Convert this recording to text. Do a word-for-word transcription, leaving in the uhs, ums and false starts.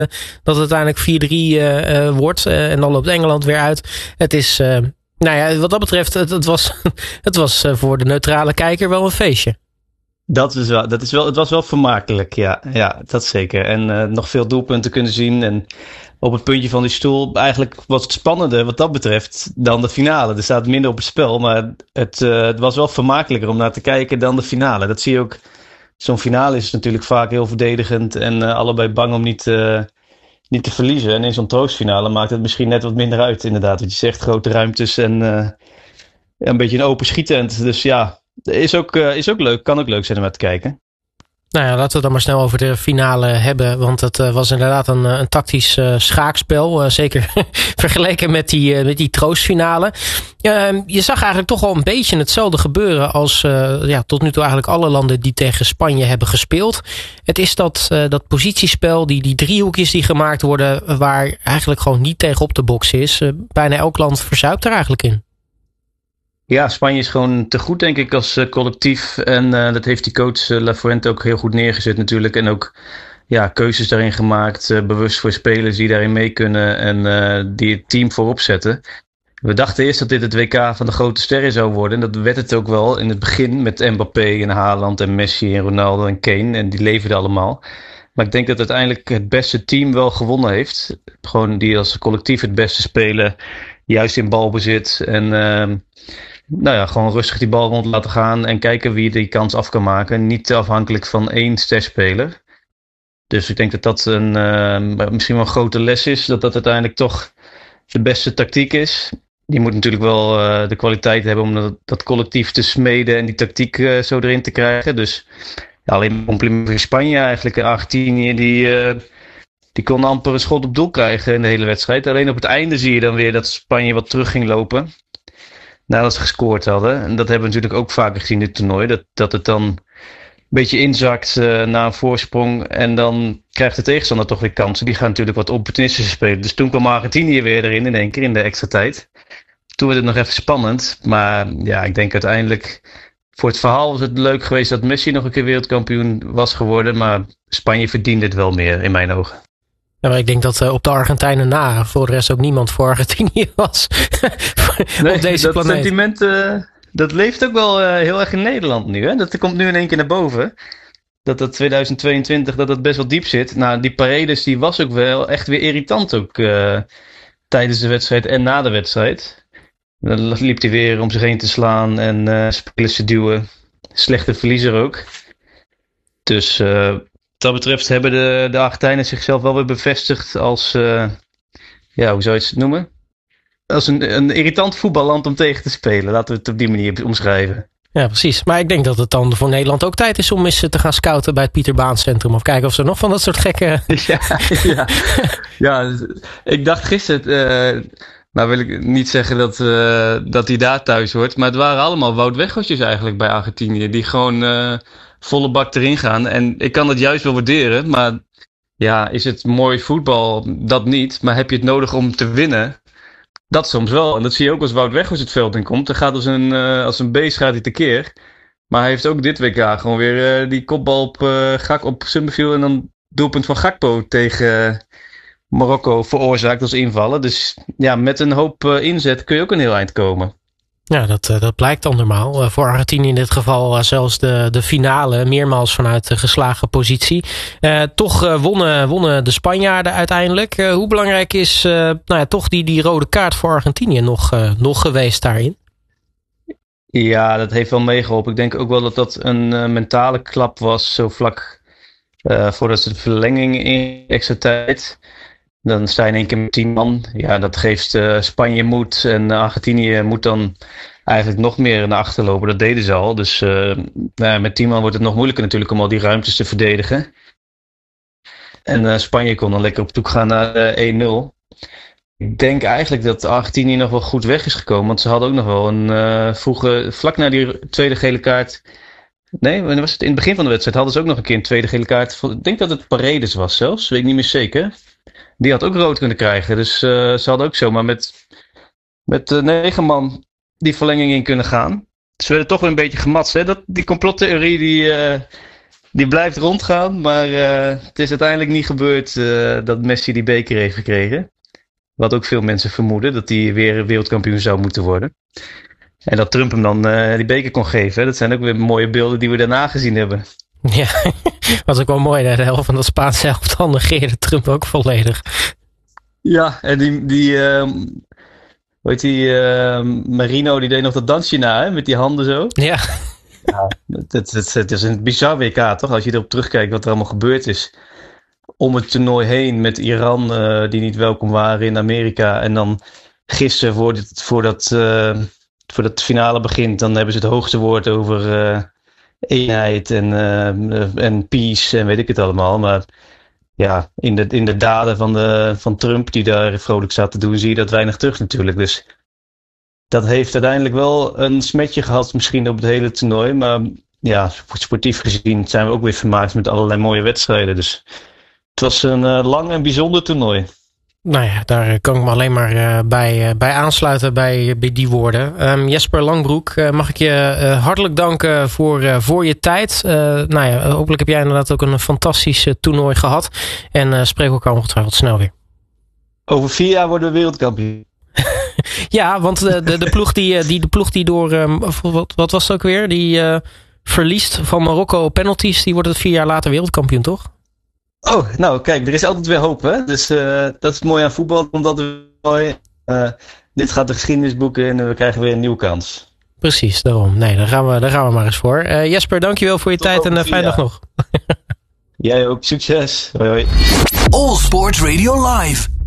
dat het uiteindelijk vier drie uh, uh, wordt. Uh, en dan loopt Engeland weer uit. Het is, uh, nou ja, wat dat betreft, het, het was, het was uh, voor de neutrale kijker wel een feestje. Dat is wel, dat is wel, het was wel vermakelijk, ja, ja, dat zeker. En uh, nog veel doelpunten kunnen zien. En op het puntje van die stoel, eigenlijk was het spannender wat dat betreft dan de finale. Er staat minder op het spel, maar het, uh, het was wel vermakelijker om naar te kijken dan de finale. Dat zie je ook. Zo'n finale is natuurlijk vaak heel verdedigend en uh, allebei bang om niet, uh, niet te verliezen. En in zo'n troostfinale maakt het misschien net wat minder uit, inderdaad. Wat je zegt, grote ruimtes en uh, een beetje een open schietent. Dus ja, is ook, uh, is ook leuk. Kan ook leuk zijn om naar te kijken. Nou ja, laten we het dan maar snel over de finale hebben. Want het uh, was inderdaad een, een tactisch uh, schaakspel. Uh, zeker vergeleken met die, uh, met die troostfinale. Uh, je zag eigenlijk toch wel een beetje hetzelfde gebeuren als uh, ja, tot nu toe eigenlijk alle landen die tegen Spanje hebben gespeeld. Het is dat, uh, dat positiespel, die, die driehoekjes die gemaakt worden, waar eigenlijk gewoon niet tegen op te boksen is. Uh, bijna elk land verzuipt er eigenlijk in. Ja, Spanje is gewoon te goed, denk ik, als uh, collectief. En uh, dat heeft die coach uh, Lafuente ook heel goed neergezet natuurlijk. En ook ja, keuzes daarin gemaakt, uh, bewust voor spelers die daarin mee kunnen en uh, die het team voorop zetten. We dachten eerst dat dit het W K van de grote sterren zou worden. En dat werd het ook wel in het begin met Mbappé en Haaland en Messi en Ronaldo en Kane. En die leverden allemaal. Maar ik denk dat uiteindelijk het beste team wel gewonnen heeft. Gewoon die als collectief het beste spelen, juist in balbezit en Uh, Nou ja, gewoon rustig die bal rond laten gaan en kijken wie die kans af kan maken. Niet afhankelijk van één sterspeler. Dus ik denk dat dat een, uh, misschien wel een grote les is. Dat dat uiteindelijk toch de beste tactiek is. Die moet natuurlijk wel uh, de kwaliteit hebben om dat, dat collectief te smeden en die tactiek uh, zo erin te krijgen. Dus ja, alleen een compliment voor Spanje eigenlijk. Argentinië die, uh, die kon amper een schot op doel krijgen in de hele wedstrijd. Alleen op het einde zie je dan weer dat Spanje wat terug ging lopen nadat ze gescoord hadden. En dat hebben we natuurlijk ook vaker gezien in dit toernooi. Dat, dat het dan een beetje inzakt uh, na een voorsprong. En dan krijgt de tegenstander toch weer kansen. Die gaan natuurlijk wat opportunistischer spelen. Dus toen kwam Argentinië weer erin in één keer in de extra tijd. Toen werd het nog even spannend. Maar ja, ik denk uiteindelijk voor het verhaal was het leuk geweest dat Messi nog een keer wereldkampioen was geworden. Maar Spanje verdiende het wel meer in mijn ogen. Ja, maar ik denk dat uh, op de Argentijnen na voor de rest ook niemand voor Argentinië was. Nee, op deze dat planeet. sentiment uh, dat leeft ook wel uh, heel erg in Nederland nu. Hè? Dat komt nu in één keer naar boven. Dat dat tweeduizend tweeëntwintig dat dat best wel diep zit. Nou, die Paredes die was ook wel echt weer irritant ook uh, tijdens de wedstrijd en na de wedstrijd. Dan liep hij weer om zich heen te slaan en uh, spelers te duwen. Slechte verliezer ook. Dus Uh, Wat dat betreft hebben de, de Argentijnen zichzelf wel weer bevestigd als, uh, ja, hoe zou je het noemen? Als een, een irritant voetballand om tegen te spelen. Laten we het op die manier omschrijven. Ja, precies. Maar ik denk dat het dan voor Nederland ook tijd is om eens te gaan scouten bij het Pieter Baan Centrum. Of kijken of ze nog van dat soort gekke... Ja, ja. ja ik dacht gisteren, uh, nou wil ik niet zeggen dat, uh, dat hij daar thuis hoort. Maar het waren allemaal Wout Weghorstjes eigenlijk bij Argentinië. Die gewoon Uh, volle bak erin gaan. En ik kan het juist wel waarderen. Maar ja, is het mooi voetbal? Dat niet. Maar heb je het nodig om te winnen? Dat soms wel. En dat zie je ook als Wout Weghorst het veld in komt. Dan gaat als een, uh, als een beest gaat hij tekeer. Maar hij heeft ook dit W K gewoon weer uh, die kopbal op uh, Gak op Summerfield. En dan doelpunt van Gakpo tegen uh, Marokko veroorzaakt als invallen. Dus ja, met een hoop uh, inzet kun je ook een heel eind komen. Ja, dat, dat blijkt dan normaal. Voor Argentinië in dit geval zelfs de, de finale meermaals vanuit de geslagen positie. Uh, toch uh, wonnen, wonnen de Spanjaarden uiteindelijk. Uh, hoe belangrijk is uh, nou ja, toch die, die rode kaart voor Argentinië nog, uh, nog geweest daarin? Ja, dat heeft wel meegeholpen. Ik denk ook wel dat dat een uh, mentale klap was, zo vlak uh, voordat ze de verlenging in extra tijd. Dan sta je in één keer met tien man. Ja, dat geeft uh, Spanje moed. En Argentinië moet dan eigenlijk nog meer naar achter lopen. Dat deden ze al. Dus uh, nou, met tien man wordt het nog moeilijker natuurlijk om al die ruimtes te verdedigen. En uh, Spanje kon dan lekker op zoek gaan naar uh, één nul. Ik denk eigenlijk dat Argentinië nog wel goed weg is gekomen. Want ze hadden ook nog wel een uh, vroege, vlak na die tweede gele kaart. Nee, was het in het begin van de wedstrijd hadden ze ook nog een keer een tweede gele kaart. Ik denk dat het Paredes was zelfs. Weet ik niet meer zeker. Die had ook rood kunnen krijgen. Dus uh, ze hadden ook zomaar met, met uh, negen man die verlenging in kunnen gaan. Ze werden toch weer een beetje gematst. Hè? Dat, die complottheorie die, uh, die blijft rondgaan, maar uh, het is uiteindelijk niet gebeurd uh, dat Messi die beker heeft gekregen. Wat ook veel mensen vermoeden, dat hij weer wereldkampioen zou moeten worden. En dat Trump hem dan uh, die beker kon geven. Dat zijn ook weer mooie beelden die we daarna gezien hebben. Ja, was ook wel mooi. De helft van dat Spaanse elftal negeerde Trump ook volledig. Ja, en die, die uh, hoe heet die, uh, Marino, die deed nog dat dansje na, hè, met die handen zo. Ja. Ja, het, het, het, het is een bizar W K, toch? Als je erop terugkijkt wat er allemaal gebeurd is. Om het toernooi heen met Iran, uh, die niet welkom waren in Amerika. En dan gisteren, voor dit, voor dat, uh, voor dat finale begint, dan hebben ze het hoogste woord over uh, eenheid en, uh, en peace en weet ik het allemaal. Maar ja, in de, in de daden van, de, van Trump, die daar vrolijk zat te doen, zie je dat weinig terug natuurlijk. Dus dat heeft uiteindelijk wel een smetje gehad misschien op het hele toernooi. Maar ja, sportief gezien zijn we ook weer vermaakt met allerlei mooie wedstrijden. Dus het was een uh, lang en bijzonder toernooi. Nou ja, daar kan ik me alleen maar uh, bij, uh, bij aansluiten bij, bij die woorden. Um, Jesper Langbroek, uh, mag ik je uh, hartelijk danken voor, uh, voor je tijd. Uh, nou ja, hopelijk heb jij inderdaad ook een fantastisch uh, toernooi gehad. En uh, spreek elkaar ongetwijfeld snel weer. Over vier jaar worden we wereldkampioen. Ja, want de, de, de, ploeg die, die, de ploeg die door, um, wat, wat was het ook weer? Die uh, verliest van Marokko penalties, die wordt het vier jaar later wereldkampioen, toch? Oh, nou kijk, er is altijd weer hoop, hè? Dus uh, dat is mooi aan voetbal, omdat we mooi, uh, dit gaat de geschiedenis boeken en we krijgen weer een nieuwe kans. Precies, daarom. Nee, daar gaan we, daar gaan we maar eens voor. Uh, Jesper, dankjewel voor je Tot tijd en uh, fijne dag nog. Jij ook, succes. Hoi hoi. All Sports Radio Live.